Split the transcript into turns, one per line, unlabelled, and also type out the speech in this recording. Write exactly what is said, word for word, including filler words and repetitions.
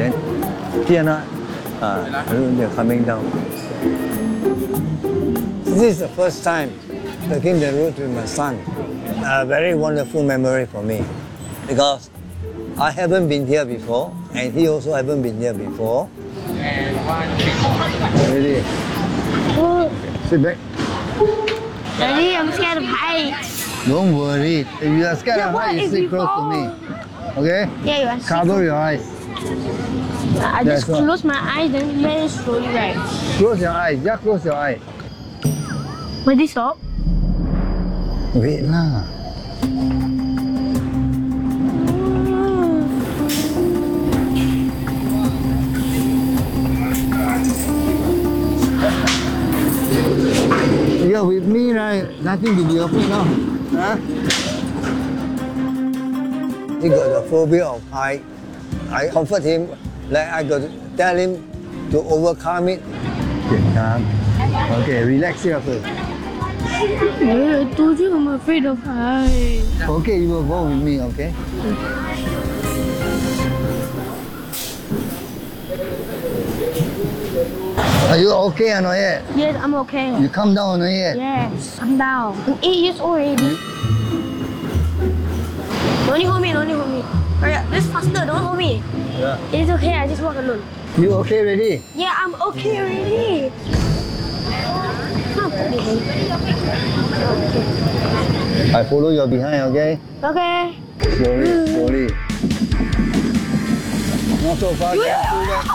then Tiana, uh, they're coming down. This is the first time taking the route with my son. A very wonderful memory for me because I haven't been here before and he also haven't been here before. Ready? Sit back.
Daddy, I'm scared of heights.
Don't worry. If you are scared
Yeah,
of
what
heights, you
if
sit
we
close to
fall?
me. Okay?
Yeah, you are sick.
Cover your eyes.
I
That's
just
what-
close my eyes then very slowly, right?
Close your eyes. Just close your eyes.
Will this stop?
Wait lah. You're with me, right? Nothing to be afraid of. Huh? He got the phobia of height. I comfort him, like I got to tell him to overcome it. Okay, calm. Okay, relax here first.
I told you I'm afraid of heights.
Okay, you will go with me, okay? Are you okay or not yet?
Yes, I'm okay.
You come down or not yet?
Yes, I'm down. I'm eight years old already. Don't need hold me, don't need hold me. Hurry up, let's faster, don't hold me.
Yeah.
It's okay, I just walk alone.
You okay already?
Yeah, I'm okay already.
I follow your behind, okay?
Okay.
Slowly, slowly. Not so fast.
Yeah.
Pull back.